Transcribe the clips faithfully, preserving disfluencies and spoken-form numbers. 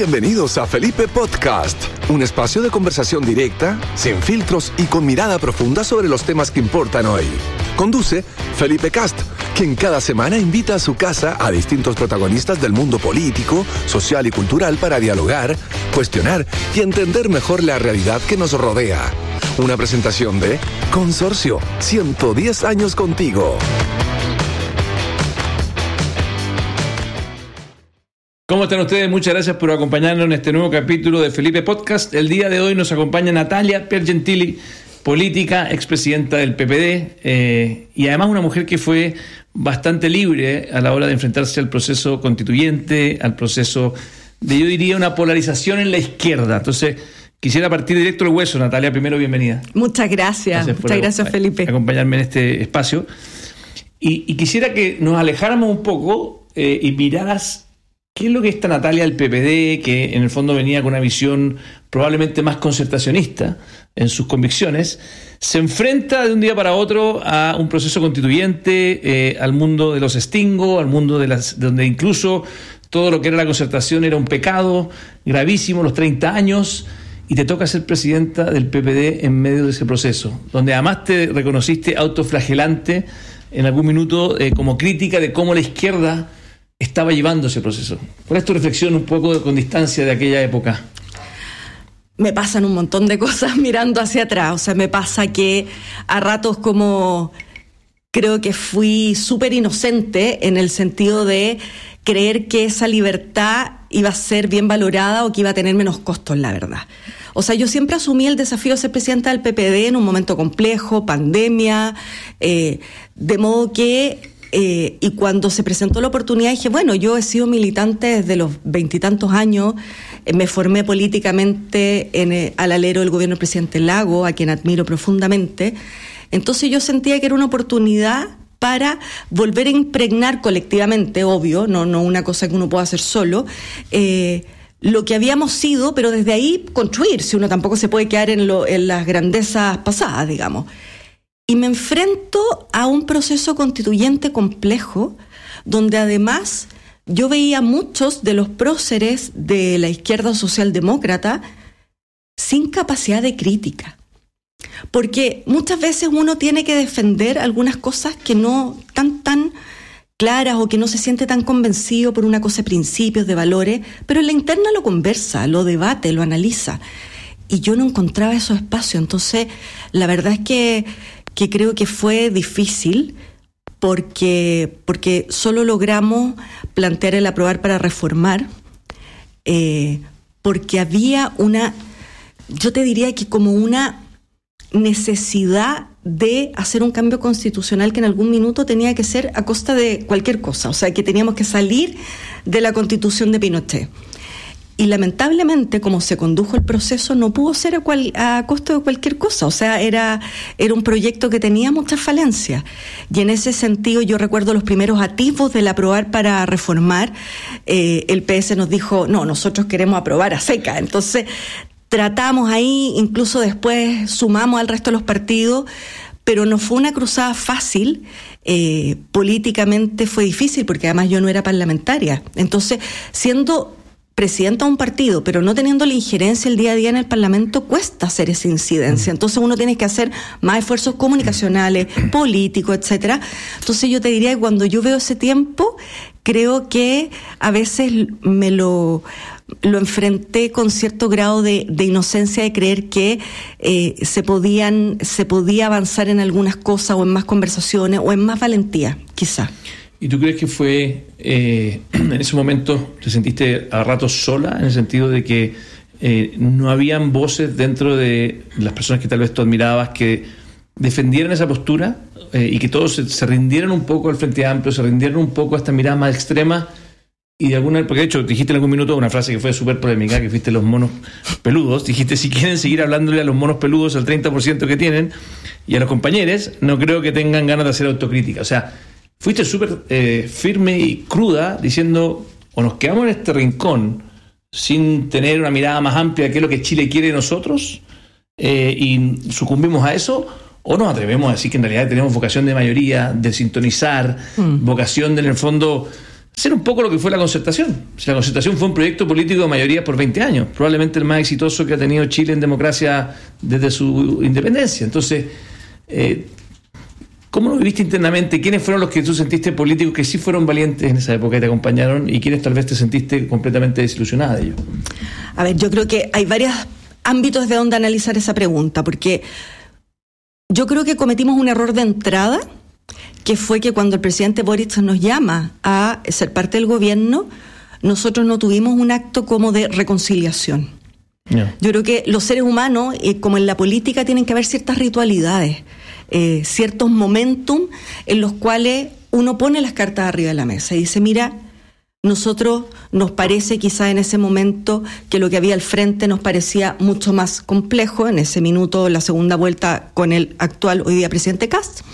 Bienvenidos a Felipe Podcast, un espacio de conversación directa, sin filtros y con mirada profunda sobre los temas que importan hoy. Conduce Felipe Cast, quien cada semana invita a su casa a distintos protagonistas del mundo político, social y cultural para dialogar, cuestionar y entender mejor la realidad que nos rodea. Una presentación de Consorcio, ciento diez años contigo. ¿Cómo están ustedes? Muchas gracias por acompañarnos en este nuevo capítulo de Felipe Podcast. El día de hoy nos acompaña Natalia Piergentili, política, expresidenta del P P D, eh, y además una mujer que fue bastante libre a la hora de enfrentarse al proceso constituyente, al proceso de, yo diría, una polarización en la izquierda. Entonces, quisiera partir directo al hueso. Natalia, primero, bienvenida. Muchas gracias. gracias Muchas gracias, Felipe. Acompañarme en este espacio. Y, y quisiera que nos alejáramos un poco eh, y miraras qué es lo que esta Natalia del P P D, que en el fondo venía con una visión probablemente más concertacionista en sus convicciones, se enfrenta de un día para otro a un proceso constituyente, eh, al mundo de los extingos, al mundo de las donde incluso todo lo que era la concertación era un pecado gravísimo, los treinta años, y te toca ser presidenta del P P D en medio de ese proceso, donde además te reconociste autoflagelante en algún minuto eh, como crítica de cómo la izquierda estaba llevando ese proceso. ¿Cuál es tu reflexión un poco con distancia de aquella época? Me pasan un montón de cosas mirando hacia atrás. O sea, me pasa que a ratos como creo que fui súper inocente en el sentido de creer que esa libertad iba a ser bien valorada o que iba a tener menos costos, la verdad. O sea, yo siempre asumí el desafío de ser presidenta del P P D en un momento complejo, pandemia, eh, de modo que Eh, y cuando se presentó la oportunidad dije, bueno, yo he sido militante desde los veintitantos años, eh, me formé políticamente en, eh, al alero del gobierno del presidente Lago, a quien admiro profundamente. Entonces yo sentía que era una oportunidad para volver a impregnar colectivamente, obvio, no, no una cosa que uno pueda hacer solo, eh, lo que habíamos sido, pero desde ahí construir, si uno tampoco se puede quedar en, lo, en las grandezas pasadas, digamos. Y me enfrento a un proceso constituyente complejo, donde además yo veía muchos de los próceres de la izquierda socialdemócrata sin capacidad de crítica. Porque muchas veces uno tiene que defender algunas cosas que no están tan claras o que no se siente tan convencido por una cosa de principios, de valores, pero en la interna lo conversa, lo debate, lo analiza. Y yo no encontraba esos espacios. Entonces, la verdad es que que creo que fue difícil porque, porque solo logramos plantear el aprobar para reformar, eh, porque había una, yo te diría que como una necesidad de hacer un cambio constitucional que en algún minuto tenía que ser a costa de cualquier cosa, o sea, que teníamos que salir de la Constitución de Pinochet. Y lamentablemente, como se condujo el proceso, no pudo ser a, cual, a costo de cualquier cosa. O sea, era, era un proyecto que tenía muchas falencias. Y en ese sentido, yo recuerdo los primeros atisbos del aprobar para reformar. Eh, el P S nos dijo, no, nosotros queremos aprobar a seca. Entonces, tratamos ahí, incluso después sumamos al resto de los partidos, pero no fue una cruzada fácil. Eh, políticamente fue difícil, porque además yo no era parlamentaria. Entonces, siendo presidenta de un partido, pero no teniendo la injerencia el día a día en el Parlamento, cuesta hacer esa incidencia. Entonces uno tiene que hacer más esfuerzos comunicacionales, políticos, etcétera. Entonces yo te diría que cuando yo veo ese tiempo, creo que a veces me lo, lo enfrenté con cierto grado de, de inocencia, de creer que eh, se podían, se podía avanzar en algunas cosas o en más conversaciones o en más valentía, quizá. ¿Y tú crees que fue, eh, en ese momento, te sentiste a ratos sola, en el sentido de que eh, no habían voces dentro de las personas que tal vez tú admirabas que defendieran esa postura eh, y que todos se, se rindieran un poco al Frente Amplio, se rindieran un poco a esta mirada más extrema? Y de alguna, porque de hecho dijiste en algún minuto una frase que fue súper polémica, que fuiste los monos peludos, dijiste, si quieren seguir hablándole a los monos peludos al treinta por ciento que tienen y a los compañeros, no creo que tengan ganas de hacer autocrítica. O sea, fuiste súper eh, firme y cruda diciendo, o nos quedamos en este rincón sin tener una mirada más amplia de qué es lo que Chile quiere de nosotros eh, y sucumbimos a eso, o nos atrevemos a decir que en realidad tenemos vocación de mayoría, de sintonizar, mm. vocación de, en el fondo, hacer un poco lo que fue la Concertación. Si la Concertación fue un proyecto político de mayoría por veinte años, probablemente el más exitoso que ha tenido Chile en democracia desde su independencia. Entonces, eh, ¿cómo lo viviste internamente? ¿Quiénes fueron los que tú sentiste políticos que sí fueron valientes en esa época y te acompañaron? ¿Y quiénes tal vez te sentiste completamente desilusionada de ellos? A ver, yo creo que hay varios ámbitos de donde analizar esa pregunta, porque yo creo que cometimos un error de entrada, que fue que cuando el presidente Boric nos llama a ser parte del gobierno, nosotros no tuvimos un acto como de reconciliación. Yeah. Yo creo que los seres humanos, eh, como en la política, tienen que haber ciertas ritualidades, eh, ciertos momentum en los cuales uno pone las cartas arriba de la mesa y dice, mira, nosotros nos parece quizá en ese momento que lo que había al frente nos parecía mucho más complejo, en ese minuto la segunda vuelta con el actual hoy día presidente Kast,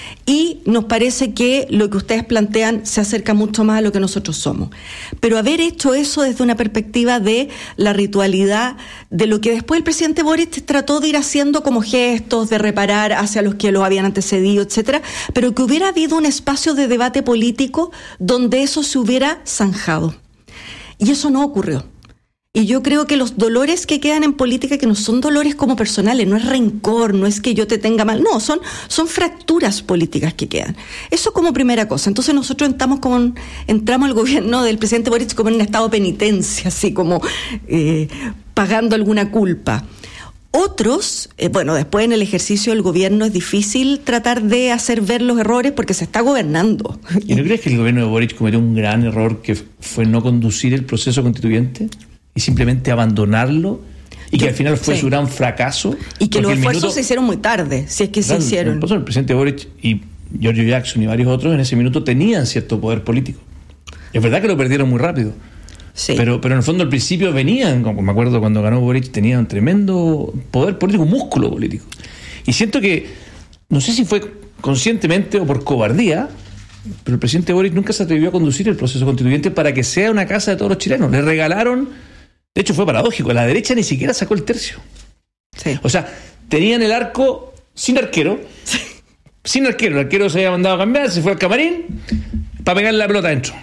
y nos parece que lo que ustedes plantean se acerca mucho más a lo que nosotros somos. Pero haber hecho eso desde una perspectiva de la ritualidad, de lo que después el presidente Boric trató de ir haciendo como gestos, de reparar hacia los que lo habían antecedido, etcétera, pero que hubiera habido un espacio de debate político donde eso se hubiera zanjado. Y eso no ocurrió. Y yo creo que los dolores que quedan en política, que no son dolores como personales, no es rencor, no es que yo te tenga mal, no, son, son fracturas políticas que quedan. Eso como primera cosa. Entonces nosotros entramos, como, entramos al gobierno del presidente Boric como en un estado de penitencia, así como eh, pagando alguna culpa. Otros, eh, bueno, después en el ejercicio del gobierno es difícil tratar de hacer ver los errores porque se está gobernando. ¿Y no crees que el gobierno de Boric cometió un gran error que fue no conducir el proceso constituyente y simplemente abandonarlo, y que Yo, al final fue sí. su gran fracaso? Y que los esfuerzos minuto, se hicieron muy tarde, si es que claro, se hicieron. El, el presidente Boric y Giorgio Jackson y varios otros en ese minuto tenían cierto poder político. Es verdad que lo perdieron muy rápido. Sí. Pero, pero en el fondo al principio venían, como me acuerdo cuando ganó Boric, tenían tremendo poder político, músculo político. Y siento que, no sé si fue conscientemente o por cobardía, pero el presidente Boric nunca se atrevió a conducir el proceso constituyente para que sea una casa de todos los chilenos. Le regalaron, de hecho fue paradójico, la derecha ni siquiera sacó el tercio. Sí. O sea, tenían el arco sin arquero, sí. sin arquero, el arquero se había mandado a cambiar, se fue al camarín para pegarle la pelota adentro.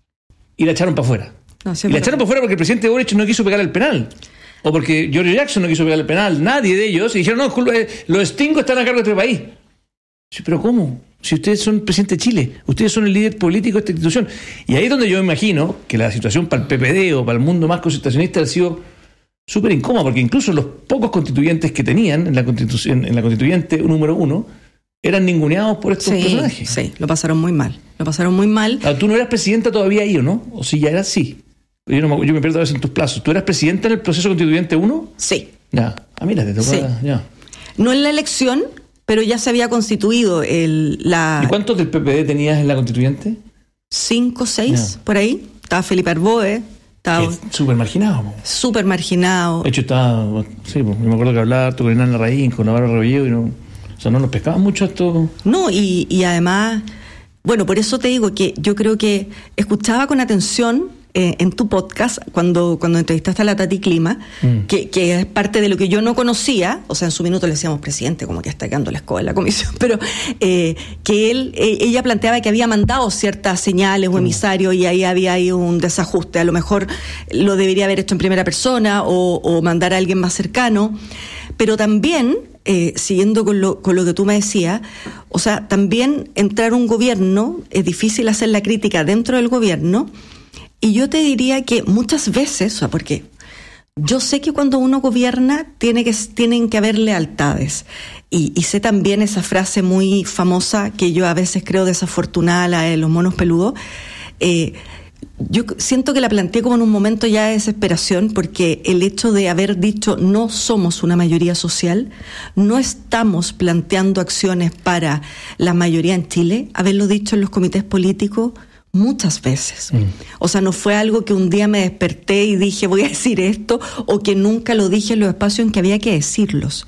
Y la echaron para afuera. No, y la echaron para afuera porque el presidente Boric no quiso pegar el penal. O porque Giorgio Jackson no quiso pegar el penal. Nadie de ellos. Y dijeron, no, los extingos están a cargo de este país. Sí, pero ¿cómo? Si ustedes son presidente de Chile, ustedes son el líder político de esta institución. Y ahí es donde yo me imagino que la situación para el P P D o para el mundo más concertacionista ha sido súper incómoda, porque incluso los pocos constituyentes que tenían en la constitución, en la constituyente número uno, eran ninguneados por estos sí, personajes. Sí, lo pasaron muy mal. Lo pasaron muy mal. Ah, ¿tú no eras presidenta todavía ahí o no? ¿O si ya eras sí? Yo, no me, yo me pierdo a veces en tus plazos. ¿Tú eras presidenta en el proceso constituyente uno? Sí. Ya. Ah, mira, te tocó. Sí. Ya. No en la elección, pero ya se había constituido el, la... ¿Y cuántos del P P D tenías en la constituyente? Cinco, seis, ya. Por ahí. Estaba Felipe Arboe. Estaba... Súper marginado. Súper marginado. De hecho, estaba... Sí, pues, me acuerdo que hablaba tú con Hernán Larraín, con Navarro Rebolledo, y no... O sea, no nos pescaban mucho esto. No, y, y además... Bueno, por eso te digo que yo creo que escuchaba con atención eh, en tu podcast cuando, cuando entrevistaste a la Tati Clima, mm. que, que es parte de lo que yo no conocía, o sea, en su minuto le decíamos presidente, como que está quedando la escoba en la comisión, pero eh, que él, eh, ella planteaba que había mandado ciertas señales o emisarios y ahí había ahí un desajuste, a lo mejor lo debería haber hecho en primera persona o, o mandar a alguien más cercano, pero también... Eh, siguiendo con lo, con lo que tú me decías, o sea, también entrar a un gobierno, es difícil hacer la crítica dentro del gobierno, y yo te diría que muchas veces, o sea, porque yo sé que cuando uno gobierna tiene que, tienen que haber lealtades, y, y sé también esa frase muy famosa que yo a veces creo desafortunada, la de los monos peludos, eh, yo siento que la planteé como en un momento ya de desesperación, porque el hecho de haber dicho no somos una mayoría social, no estamos planteando acciones para la mayoría en Chile, haberlo dicho en los comités políticos muchas veces. Mm. O sea, no fue algo que un día me desperté y dije voy a decir esto, o que nunca lo dije en los espacios en que había que decirlos.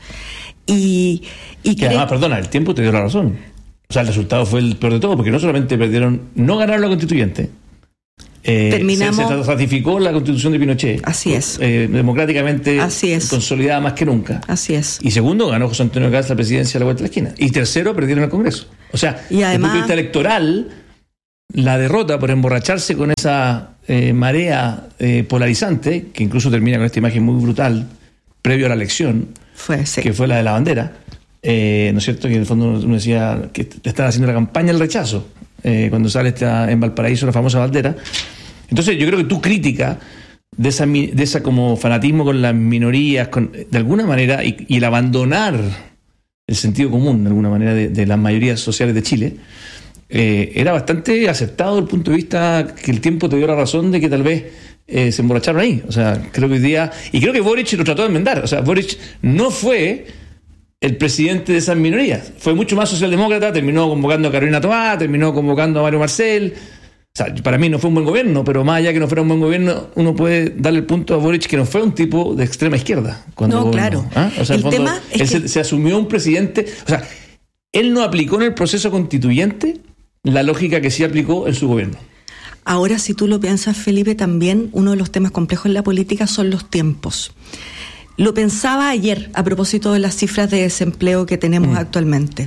Y, y que además, cre- perdona, el tiempo te dio la razón. O sea, el resultado fue el peor de todo, porque no solamente perdieron, no ganaron la constituyente, Eh, Terminamos, se, se ratificó la constitución de Pinochet. Así es. Eh, democráticamente así es. Consolidada más que nunca. Así es. Y segundo, ganó José Antonio Cast la presidencia a la vuelta de la esquina. Y tercero, perdieron el Congreso. O sea, y además, desde el punto de vista electoral, la derrota por emborracharse con esa eh, marea eh, polarizante, que incluso termina con esta imagen muy brutal, previo a la elección, fue, sí. que fue la de la bandera, eh, ¿no es cierto? Que en el fondo uno decía que están haciendo la campaña del rechazo, eh, cuando sale esta, en Valparaíso la famosa bandera. Entonces yo creo que tu crítica de esa, de esa como fanatismo con las minorías, con, de alguna manera, y, y el abandonar el sentido común, de alguna manera, de, de las mayorías sociales de Chile, eh, era bastante aceptado desde el punto de vista que el tiempo te dio la razón de que tal vez eh, se emborracharon ahí. O sea, creo que hoy día... Y creo que Boric lo trató de enmendar. O sea, Boric no fue el presidente de esas minorías. Fue mucho más socialdemócrata, terminó convocando a Carolina Toá, terminó convocando a Mario Marcel. O sea, para mí no fue un buen gobierno, pero más allá que no fuera un buen gobierno, uno puede darle el punto a Boric que no fue un tipo de extrema izquierda. Cuando no, gobernó. claro. ¿Ah? O sea, el fondo, tema es él que... se, se asumió un presidente... O sea, él no aplicó en el proceso constituyente la lógica que sí aplicó en su gobierno. Ahora, si tú lo piensas, Felipe, también uno de los temas complejos en la política son los tiempos. Lo pensaba ayer a propósito de las cifras de desempleo que tenemos mm. actualmente.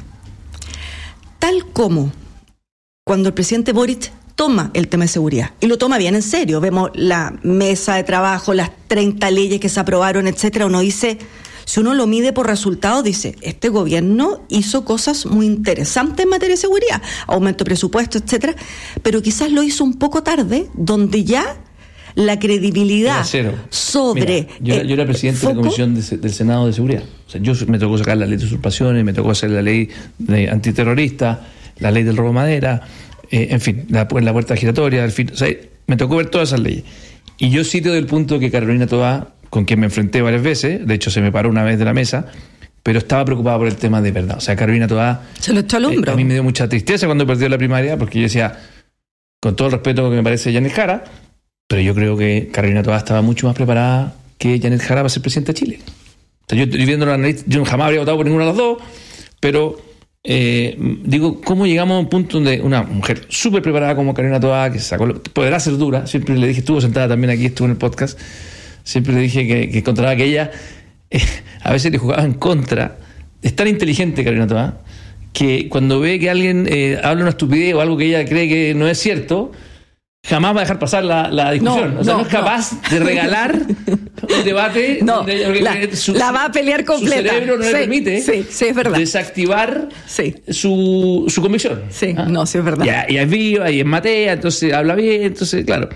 Tal como cuando el presidente Boric toma el tema de seguridad, y lo toma bien en serio, vemos la mesa de trabajo, las treinta leyes que se aprobaron, etcétera, uno dice, si uno lo mide por resultados, dice, este gobierno hizo cosas muy interesantes en materia de seguridad, aumento de presupuesto, etcétera, pero quizás lo hizo un poco tarde, donde ya la credibilidad sobre... Mira, yo, yo era presidente foco, de la Comisión de, del Senado de Seguridad. O sea, yo me tocó sacar la ley de usurpaciones, me tocó hacer la ley de antiterrorista, la ley del robo de madera, eh, en fin, la, la puerta giratoria, en fin, o sea, me tocó ver todas esas leyes. Y yo cito del punto que Carolina Toá, con quien me enfrenté varias veces, de hecho se me paró una vez de la mesa, pero estaba preocupada por el tema de verdad. O sea, Carolina Toá... Se lo echó al hombro. Eh, a mí me dio mucha tristeza cuando perdió la primaria, porque yo decía, con todo el respeto que me parece Janet Jara, pero yo creo que Carolina Toá estaba mucho más preparada que Janet Jara para ser presidenta de Chile. O sea, yo estoy viendo la analista, yo jamás habría votado por ninguna de las dos, pero eh, digo, ¿cómo llegamos a un punto donde una mujer súper preparada como Carolina Toá, que sacó, podrá ser dura, siempre le dije, estuvo sentada también aquí, estuvo en el podcast, siempre le dije que, que encontraba que ella eh, a veces le jugaba en contra. Es tan inteligente Carolina Toá que cuando ve que alguien eh, habla una estupidez o algo que ella cree que no es cierto, jamás va a dejar pasar la, la discusión. No, o sea, no, no es capaz no. de regalar un debate. No, donde, la, su, la va a pelear completa. Su cerebro no sí, le permite sí, sí, es verdad. desactivar sí. su, su convicción. Sí, ¿ah? No, sí, es verdad. Y, y es viva, y es matea, entonces habla bien, entonces, claro.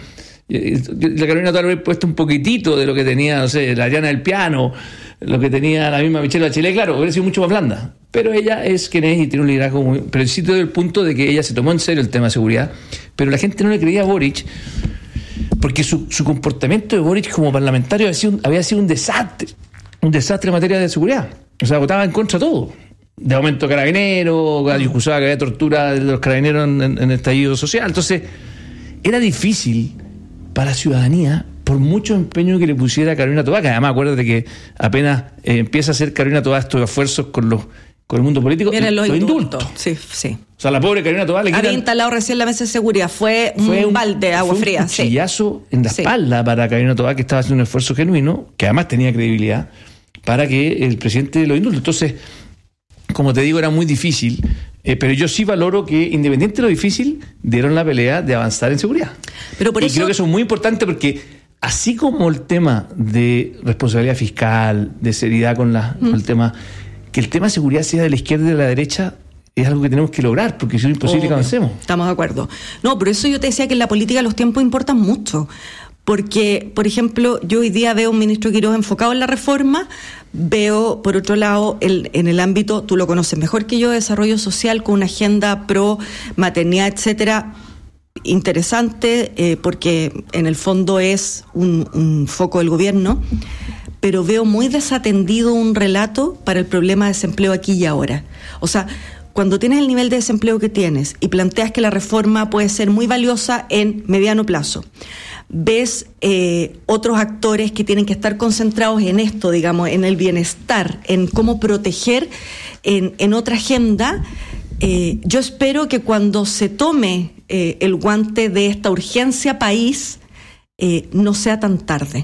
La Carolina tal vez puesto un poquitito de lo que tenía, no sé, la Ariana del piano, lo que tenía la misma Michelle Bachelet, claro, hubiera sido mucho más blanda. Pero ella es quien es y tiene un liderazgo muy... Pero sí te doy el punto de que ella se tomó en serio el tema de seguridad, pero la gente no le creía a Boric porque su, su comportamiento de Boric como parlamentario había sido, había sido un desastre, un desastre en materia de seguridad. O sea, votaba en contra de todo. De aumento de carabineros, acusaba que había tortura de los carabineros en, en, en estallido social. Entonces, era difícil para la ciudadanía, por mucho empeño que le pusiera Carolina Toá, que además acuérdate que apenas eh, empieza a hacer Carolina Toá estos esfuerzos con los con el mundo político, vienen los, los indultos. indultos. Sí, sí. O sea, la pobre Carolina Toá le quitan... Había instalado recién la mesa de seguridad, fue, fue un balde de agua fue fría. Un cuchillazo sí. en la espalda sí. para Carolina Toá, que estaba haciendo un esfuerzo genuino, que además tenía credibilidad, para que el presidente lo indultó. Entonces, como te digo, era muy difícil, eh, pero yo sí valoro que, independiente de lo difícil, dieron la pelea de avanzar en seguridad. Pero por y eso... creo que eso es muy importante porque, así como el tema de responsabilidad fiscal, de seriedad con, la, mm. con el tema, que el tema de seguridad sea de la izquierda y de la derecha, es algo que tenemos que lograr, porque si no es imposible oh, que avancemos. Estamos de acuerdo. No, por eso yo te decía que en la política los tiempos importan mucho. Porque, por ejemplo, yo hoy día veo un ministro Quirós enfocado en la reforma, veo, por otro lado, el, en el ámbito, tú lo conoces mejor que yo, de desarrollo social, con una agenda pro maternidad, etcétera, interesante, eh, porque en el fondo es un, un foco del gobierno, pero veo muy desatendido un relato para el problema de desempleo aquí y ahora. O sea, cuando tienes el nivel de desempleo que tienes y planteas que la reforma puede ser muy valiosa en mediano plazo, ves eh, otros actores que tienen que estar concentrados en esto, digamos, en el bienestar, en cómo proteger en, en otra agenda, eh, yo espero que cuando se tome eh, el guante de esta urgencia país, eh, no sea tan tarde.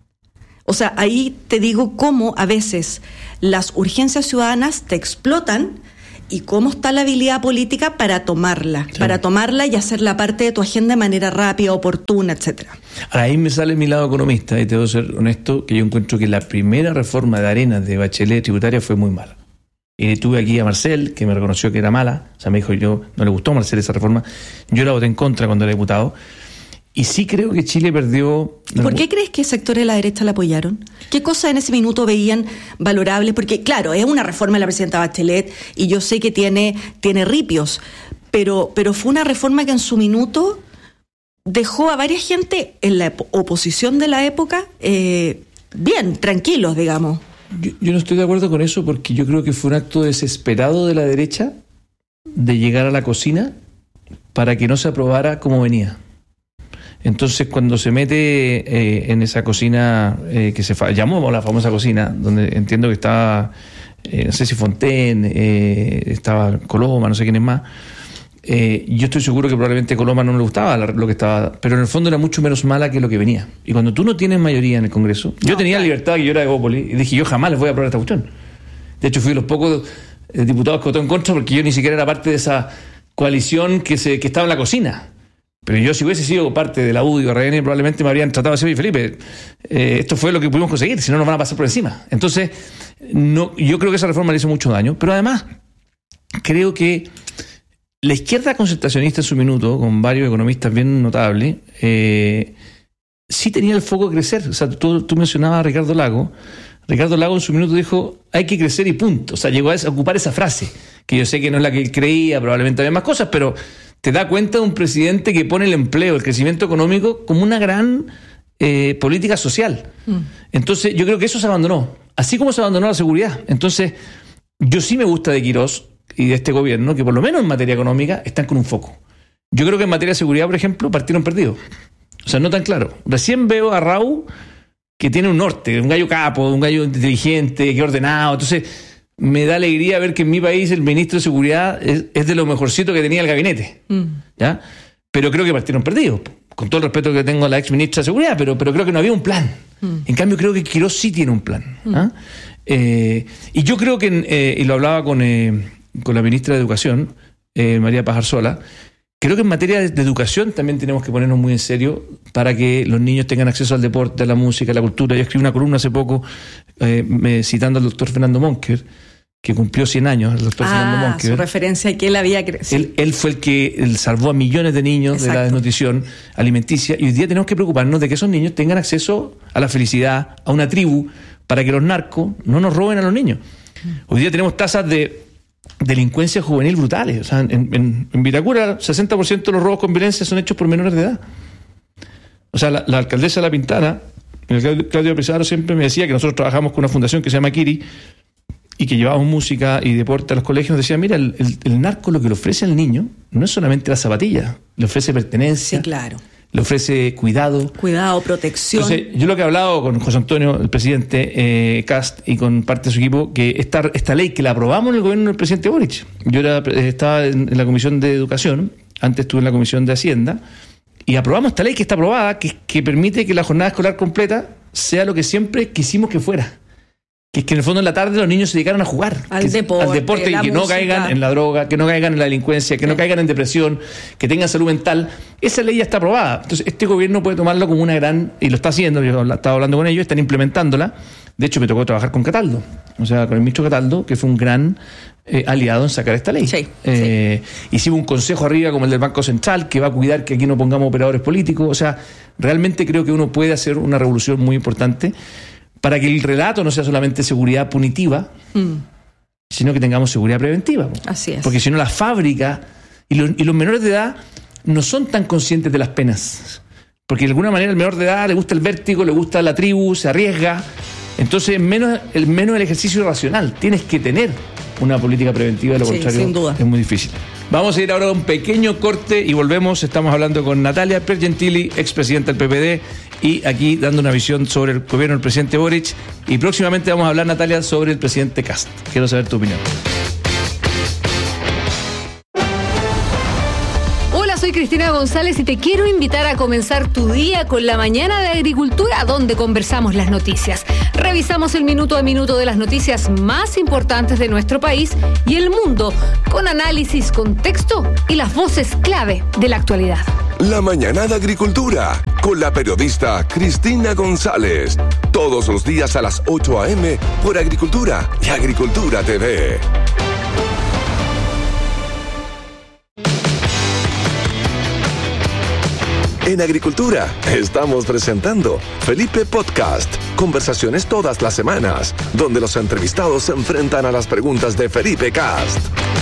O sea, ahí te digo cómo a veces las urgencias ciudadanas te explotan y cómo está la habilidad política para tomarla, sí. para tomarla y hacerla parte de tu agenda de manera rápida, oportuna, etcétera. Ahora, ahí me sale mi lado economista, y te debo ser honesto, que yo encuentro que la primera reforma de Arenas de Bachelet tributaria fue muy mala. Y tuve aquí a Marcel, que me reconoció que era mala, o sea, me dijo, yo no le gustó a Marcel esa reforma, yo la voté en contra cuando era diputado, y sí creo que Chile perdió... ¿Por qué crees que sectores de la derecha la apoyaron? ¿Qué cosas en ese minuto veían valorables? Porque, claro, es una reforma de la presidenta Bachelet y yo sé que tiene, tiene ripios, pero, pero fue una reforma que en su minuto dejó a varias gente en la oposición de la época eh, bien, tranquilos, digamos. Yo, yo no estoy de acuerdo con eso porque yo creo que fue un acto desesperado de la derecha de llegar a la cocina para que no se aprobara como venía. Entonces, cuando se mete eh, en esa cocina eh, que se fa- llamó la famosa cocina, donde entiendo que estaba, eh, no sé si Fontaine, eh, estaba Coloma, no sé quién es más, eh, yo estoy seguro que probablemente Coloma no le gustaba lo que estaba, pero en el fondo era mucho menos mala que lo que venía. Y cuando tú no tienes mayoría en el Congreso, no, yo tenía claro. libertad, que yo era de Bópoli, y dije, yo jamás les voy a aprobar esta cuestión. De hecho, fui de los pocos eh, diputados que votó en contra porque yo ni siquiera era parte de esa coalición que, se, que estaba en la cocina. Pero yo, si hubiese sido parte de la U D I o R N, probablemente me habrían tratado de decir, oye, Felipe, eh, esto fue lo que pudimos conseguir, si no nos van a pasar por encima. Entonces, no, yo creo que esa reforma le hizo mucho daño, pero además, creo que la izquierda concertacionista en su minuto, con varios economistas bien notables, eh, sí tenía el foco de crecer. O sea, tú, tú mencionabas a Ricardo Lago. Ricardo Lago en su minuto dijo, hay que crecer y punto. O sea, llegó a ocupar esa frase, que yo sé que no es la que él creía, probablemente había más cosas, pero te da cuenta de un presidente que pone el empleo, el crecimiento económico como una gran eh, política social. Mm. Entonces, yo creo que eso se abandonó, así como se abandonó la seguridad. Entonces, yo sí me gusta de Quirós y de este gobierno, que por lo menos en materia económica están con un foco. Yo creo que en materia de seguridad, por ejemplo, partieron perdidos. O sea, no tan claro. Recién veo a Raúl que tiene un norte, un gallo capo, un gallo inteligente, que ordenado. Entonces, me da alegría ver que en mi país el ministro de Seguridad es, es de lo mejorcito que tenía el gabinete. Mm. ¿Ya? Pero creo que partieron perdidos. Con todo el respeto que tengo a la ex ministra de Seguridad, pero, pero creo que no había un plan. Mm. En cambio, creo que Quirós sí tiene un plan. Mm. ¿Ah? Eh, y yo creo que, eh, y lo hablaba con, eh, con la ministra de Educación, eh, María Pajarsola, creo que en materia de, de educación también tenemos que ponernos muy en serio para que los niños tengan acceso al deporte, a la música, a la cultura. Yo escribí una columna hace poco eh, me, citando al doctor Fernando Monker, que cumplió cien años, el doctor ah, Fernando Monker. Su referencia a que él había crecido. Él, él fue el que él salvó a millones de niños Exacto. de la desnutrición alimenticia, y hoy día tenemos que preocuparnos de que esos niños tengan acceso a la felicidad, a una tribu, para que los narcos no nos roben a los niños. Hoy día tenemos tasas de delincuencia juvenil brutales. O sea, en, en, en Vitacura, sesenta por ciento de los robos con violencia son hechos por menores de edad. O sea, la, la alcaldesa de La Pintana, el Claudio Pizarro, siempre me decía que nosotros trabajamos con una fundación que se llama Kiri, y que llevábamos música y deporte a los colegios. Nos decía, mira, el, el, el narco lo que le ofrece al niño no es solamente la zapatilla, le ofrece pertenencia, sí, claro. le ofrece cuidado. Cuidado, protección. Entonces, yo lo que he hablado con José Antonio, el presidente eh, Cast, y con parte de su equipo, que esta, esta ley que la aprobamos en el gobierno del presidente Boric. Yo era, estaba en, en la Comisión de Educación, antes estuve en la Comisión de Hacienda, y aprobamos esta ley que está aprobada, que, que permite que la jornada escolar completa sea lo que siempre quisimos que fuera. Que es que en el fondo en la tarde los niños se dedicaron a jugar. Al que, deporte. Al deporte y que música. No caigan en la droga, que no caigan en la delincuencia, que sí. no caigan en depresión, que tengan salud mental. Esa ley ya está aprobada. Entonces este gobierno puede tomarlo como una gran, y lo está haciendo, yo estaba hablando con ellos, están implementándola. De hecho me tocó trabajar con Cataldo, o sea, con el ministro Cataldo, que fue un gran eh, aliado en sacar esta ley. Sí, eh, sí. Hicimos un consejo arriba como el del Banco Central, que va a cuidar que aquí no pongamos operadores políticos. O sea, realmente creo que uno puede hacer una revolución muy importante para que el relato no sea solamente seguridad punitiva, mm. sino que tengamos seguridad preventiva. Así es. Porque si no, la fábrica y los, y los menores de edad no son tan conscientes de las penas. Porque de alguna manera el menor de edad le gusta el vértigo, le gusta la tribu, se arriesga. Entonces, menos el, menos el ejercicio racional. Tienes que tener una política preventiva, de lo sí, contrario sin duda. Es muy difícil. Vamos a ir ahora a un pequeño corte y volvemos. Estamos hablando con Natalia Pergentili, expresidenta del P P D, y aquí dando una visión sobre el gobierno del presidente Boric. Y próximamente vamos a hablar, Natalia, sobre el presidente Kast. Quiero saber tu opinión. Soy soy Cristina González y te quiero invitar a comenzar tu día con la mañana de agricultura, donde conversamos las noticias. Revisamos el minuto a minuto de las noticias más importantes de nuestro país y el mundo, con análisis, contexto y las voces clave de la actualidad. La mañana de agricultura, con la periodista Cristina González. Todos los días a las ocho a.m. por Agricultura y Agricultura T V. En Agricultura estamos presentando Felipe Podcast. Conversaciones todas las semanas, donde los entrevistados se enfrentan a las preguntas de Felipe Cast.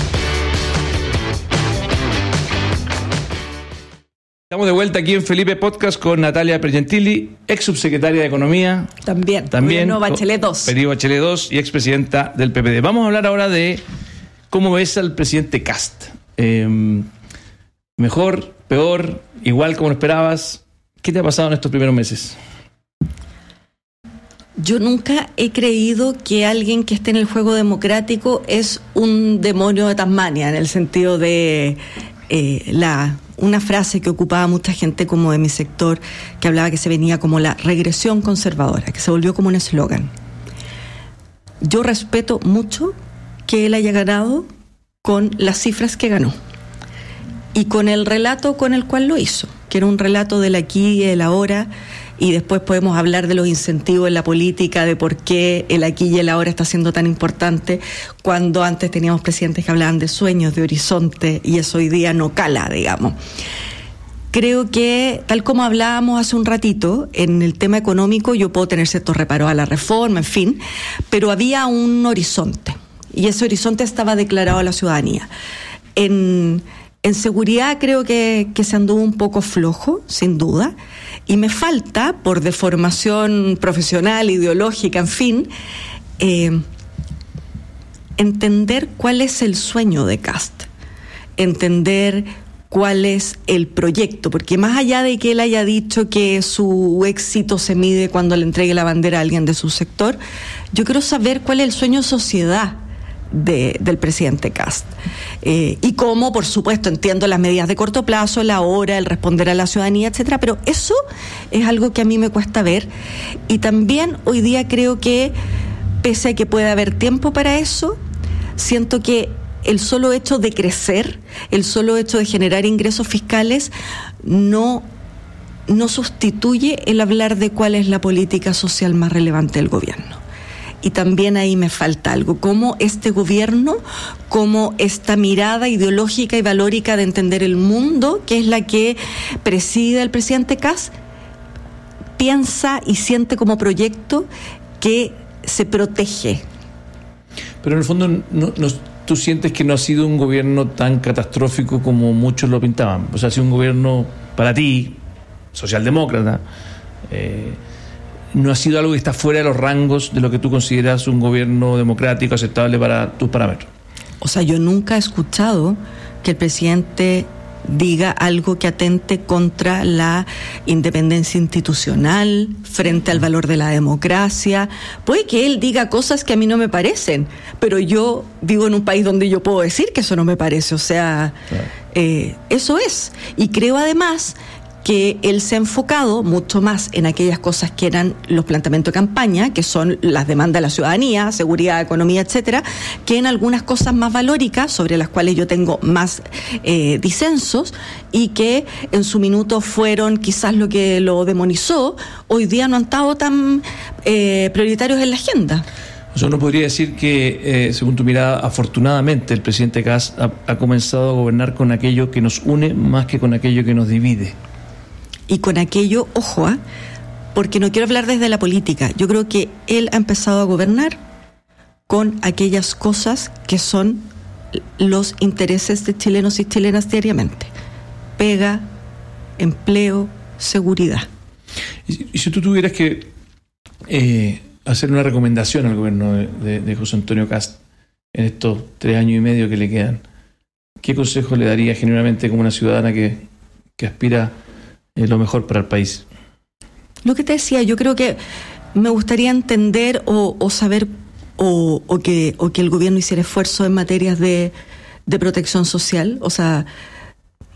Estamos de vuelta aquí en Felipe Podcast con Natalia Pergentili, ex subsecretaria de Economía. También. También. Periodo Bachelet dos. Periodo Bachelet dos y expresidenta del P P D. Vamos a hablar ahora de cómo ves al presidente Cast. Eh, mejor, peor, igual como lo esperabas. ¿Qué te ha pasado en estos primeros meses? Yo nunca he creído que alguien que esté en el juego democrático es un demonio de Tasmania, en el sentido de eh, la una frase que ocupaba mucha gente como de mi sector, que hablaba que se venía como la regresión conservadora, que se volvió como un eslogan. Yo respeto mucho que él haya ganado con las cifras que ganó y con el relato con el cual lo hizo, que era un relato del aquí y el ahora, y después podemos hablar de los incentivos en la política, de por qué el aquí y el ahora está siendo tan importante, cuando antes teníamos presidentes que hablaban de sueños, de horizonte, y eso hoy día no cala, digamos. Creo que, tal como hablábamos hace un ratito, en el tema económico yo puedo tener ciertos reparos a la reforma, en fin, pero había un horizonte, y ese horizonte estaba declarado a la ciudadanía. En... En seguridad creo que, que se anduvo un poco flojo, sin duda, y me falta, por deformación profesional, ideológica, en fin, eh, entender cuál es el sueño de Cast, entender cuál es el proyecto, porque más allá de que él haya dicho que su éxito se mide cuando le entregue la bandera a alguien de su sector, yo quiero saber cuál es el sueño sociedad De, del presidente Cast. Eh, y cómo, por supuesto, entiendo las medidas de corto plazo, la hora, el responder a la ciudadanía, etcétera, pero eso es algo que a mí me cuesta ver. Y también hoy día creo que, pese a que pueda haber tiempo para eso, siento que el solo hecho de crecer, el solo hecho de generar ingresos fiscales, no, no sustituye el hablar de cuál es la política social más relevante del gobierno. Y también ahí me falta algo, cómo este gobierno, cómo esta mirada ideológica y valórica de entender el mundo, que es la que preside el presidente Cast, piensa y siente como proyecto que se protege. Pero en el fondo, no, no, ¿tú sientes que no ha sido un gobierno tan catastrófico como muchos lo pintaban? O sea, ha sido un gobierno, para ti, socialdemócrata, eh, no ha sido algo que está fuera de los rangos de lo que tú consideras un gobierno democrático aceptable para tus parámetros. O sea, yo nunca he escuchado que el presidente diga algo que atente contra la independencia institucional, frente al valor de la democracia. Puede que él diga cosas que a mí no me parecen, pero yo vivo en un país donde yo puedo decir que eso no me parece. O sea, claro. eh, eso es. Y creo además que él se ha enfocado mucho más en aquellas cosas que eran los planteamientos de campaña, que son las demandas de la ciudadanía, seguridad, economía, etcétera, que en algunas cosas más valóricas, sobre las cuales yo tengo más eh, disensos, y que en su minuto fueron quizás lo que lo demonizó, hoy día no han estado tan eh, prioritarios en la agenda. O sea, uno podría decir que, eh, según tu mirada, afortunadamente el presidente Cast ha, ha comenzado a gobernar con aquello que nos une más que con aquello que nos divide. Y con aquello, ojo, ¿eh? porque no quiero hablar desde la política, yo creo que él ha empezado a gobernar con aquellas cosas que son los intereses de chilenos y chilenas diariamente: pega, empleo, seguridad. Y, y si tú tuvieras que eh, hacer una recomendación al gobierno de, de, de José Antonio Cast en estos tres años y medio que le quedan, ¿qué consejo le daría genuinamente como una ciudadana que, que aspira eh, lo mejor para el país? Lo que te decía, yo creo que me gustaría entender o, o saber o, o, que, o que el gobierno hiciera esfuerzo en materias de, de protección social. O sea,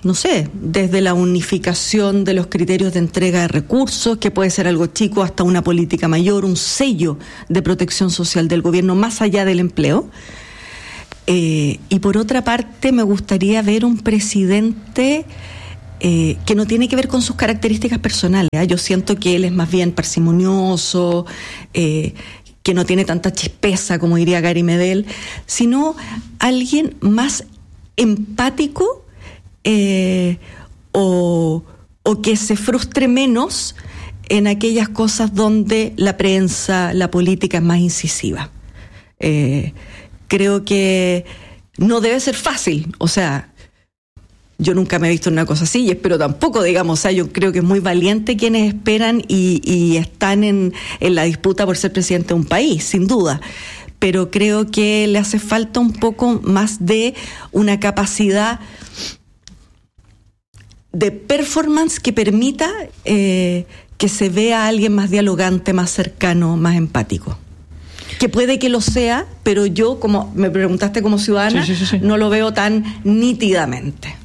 no sé, desde la unificación de los criterios de entrega de recursos, que puede ser algo chico, hasta una política mayor, un sello de protección social del gobierno más allá del empleo. Eh, y por otra parte, me gustaría ver un presidente eh, que no tiene que ver con sus características personales, ¿eh? Yo siento que él es más bien parsimonioso, eh, que no tiene tanta chispeza, como diría Gary Medel, sino alguien más empático, Eh, o, o que se frustre menos en aquellas cosas donde la prensa, la política es más incisiva. Eh, creo que no debe ser fácil, o sea, yo nunca me he visto en una cosa así y espero tampoco, digamos, o sea, yo creo que es muy valiente quienes esperan y, y están en, en la disputa por ser presidente de un país, sin duda. Pero creo que le hace falta un poco más de una capacidad de performance que permita eh, que se vea a alguien más dialogante, más cercano, más empático. Que puede que lo sea, pero yo, como me preguntaste como ciudadana, sí, sí, sí, sí. no lo veo tan nítidamente.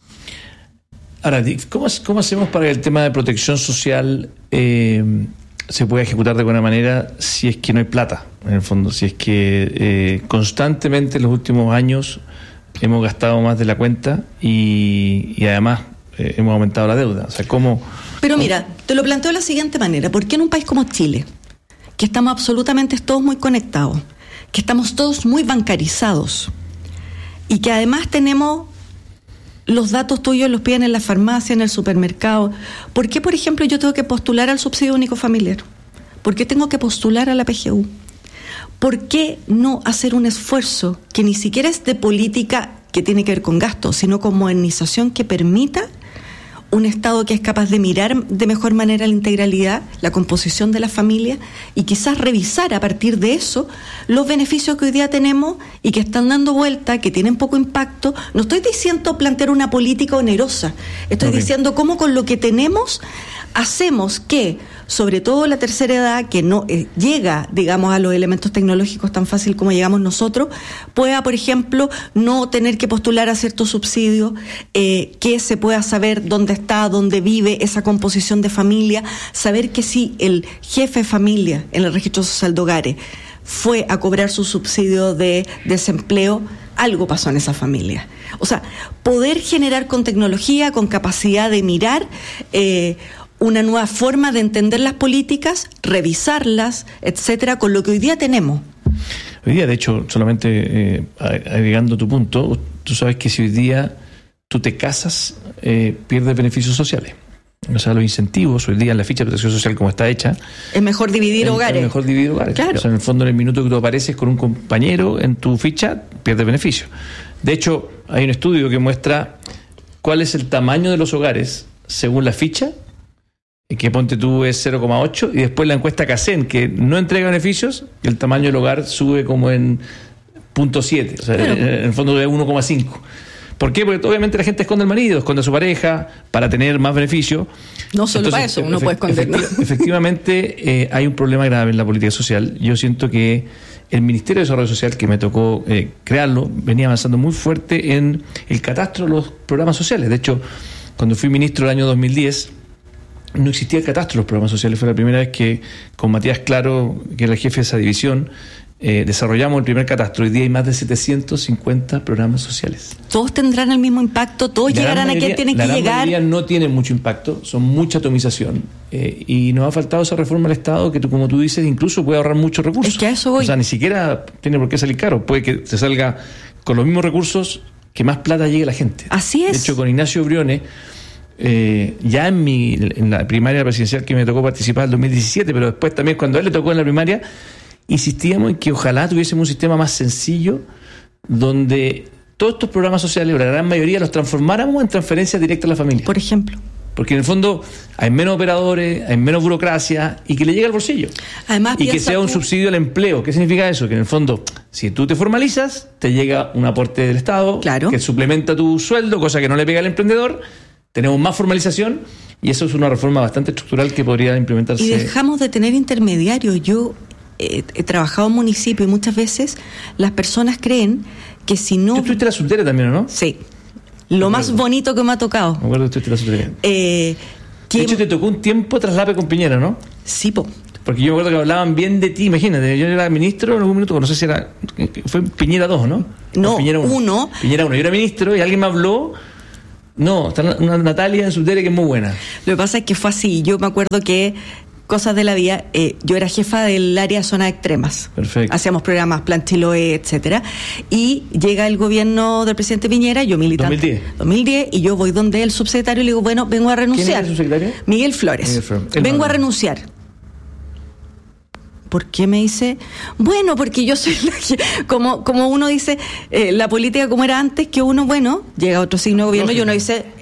Ahora, ¿cómo, cómo hacemos para que el tema de protección social eh, se pueda ejecutar de buena manera si es que no hay plata, en el fondo? Si es que eh, constantemente en los últimos años hemos gastado más de la cuenta y, y además Eh, hemos aumentado la deuda. O sea, ¿cómo? Pero mira, te lo planteo de la siguiente manera. ¿Por qué en un país como Chile, que estamos absolutamente todos muy conectados, que estamos todos muy bancarizados y que además tenemos los datos tuyos, los piden en la farmacia, en el supermercado, ¿por qué, por ejemplo, yo tengo que postular al subsidio único familiar? ¿Por qué tengo que postular a la P G U? ¿Por qué no hacer un esfuerzo que ni siquiera es de política que tiene que ver con gasto, sino con modernización que permita un Estado que es capaz de mirar de mejor manera la integralidad, la composición de la familia y quizás revisar a partir de eso los beneficios que hoy día tenemos y que están dando vuelta, que tienen poco impacto? No estoy diciendo plantear una política onerosa, estoy okay. diciendo cómo con lo que tenemos hacemos que, sobre todo la tercera edad, que no eh, llega, digamos, a los elementos tecnológicos tan fácil como llegamos nosotros, pueda, por ejemplo, no tener que postular a ciertos subsidios, eh, que se pueda saber dónde está, dónde vive, esa composición de familia, saber que si el jefe de familia en el registro social de hogares fue a cobrar su subsidio de desempleo, algo pasó en esa familia. O sea, poder generar con tecnología, con capacidad de mirar, eh, una nueva forma de entender las políticas, revisarlas, etcétera, con lo que hoy día tenemos. Hoy día, de hecho, solamente eh, agregando tu punto, tú sabes que si hoy día tú te casas, eh, pierdes beneficios sociales. O sea, los incentivos, hoy día en la ficha de protección social como está hecha... Es mejor dividir es, hogares. Es mejor dividir hogares. Claro. O sea, en el fondo, en el minuto que tú apareces con un compañero en tu ficha, pierdes beneficios. De hecho, hay un estudio que muestra cuál es el tamaño de los hogares según la ficha, que ponte tú es cero coma ocho, y después la encuesta CACEN, que no entrega beneficios, el tamaño del hogar sube como en punto siete, o sea, claro. en el fondo de uno coma cinco. ¿Por qué? Porque obviamente la gente esconde al marido, esconde a su pareja para tener más beneficio. No solo Entonces, para eso, uno efe- puede esconderlo. Efecti- efectivamente, eh, hay un problema grave en la política social. Yo siento que el Ministerio de Desarrollo Social, que me tocó eh, crearlo, venía avanzando muy fuerte en el catastro de los programas sociales. De hecho, cuando fui ministro el año dos mil diez, no existía el catastro de los programas sociales. Fue la primera vez que con Matías Claro, que era el jefe de esa división, eh, desarrollamos el primer catastro. Hoy día hay más de setecientos cincuenta programas sociales. ¿Todos tendrán el mismo impacto? ¿Todos la llegarán mayoría, a quien tienen que llegar? La mayoría no tienen mucho impacto, son mucha atomización. Eh, y nos ha faltado esa reforma al Estado que, tú, como tú dices, incluso puede ahorrar muchos recursos. Es que a eso voy. O sea, ni siquiera tiene por qué salir caro. Puede que se salga con los mismos recursos, que más plata llegue a la gente. Así es. De hecho, con Ignacio Briones, Eh, ya en mi en la primaria presidencial que me tocó participar en el dos mil diecisiete, pero después también cuando a él le tocó en la primaria, insistíamos en que ojalá tuviésemos un sistema más sencillo donde todos estos programas sociales, la gran mayoría, los transformáramos en transferencias directas a la familia. Por ejemplo. Porque en el fondo hay menos operadores, hay menos burocracia y que le llegue al bolsillo. Además, y que sea un subsidio al empleo. ¿Qué significa eso? Que en el fondo, si tú te formalizas, te llega un aporte del Estado, claro, que suplementa tu sueldo, cosa que no le pega al emprendedor. Tenemos más formalización y eso es una reforma bastante estructural que podría implementarse. Y dejamos de tener intermediarios. Yo eh, he trabajado en municipio y muchas veces las personas creen que si no... Tú estuviste en la Subdere también, ¿no? Sí. Lo más bonito que me ha tocado. Me acuerdo que usted la sugería. Eh, que... De hecho, te tocó un tiempo traslape con Piñera, ¿no? Sí, po. Porque yo me acuerdo que hablaban bien de ti, imagínate, yo era ministro en algún minuto, no sé si era, fue Piñera dos, ¿no? No, Piñera uno. Piñera uno, yo era ministro y alguien me habló, no, está una Natalia en su tele que es muy buena. Lo que pasa es que fue así, yo me acuerdo que, cosas de la vida, eh, yo era jefa del área de zonas extremas. Perfecto. Hacíamos programas, Plan Chiloé, etcétera, y llega el gobierno del presidente Piñera, yo militante. dos mil diez. dos mil diez, y yo voy donde el subsecretario y le digo, bueno, vengo a renunciar. ¿Quién era el subsecretario? Miguel Flores. Miguel Flores. Vengo no, a renunciar. ¿Por qué me dice? Bueno, porque yo soy la, como como uno dice, eh, la política como era antes, que uno, bueno, llega otro signo de gobierno. Lógico. Y uno dice,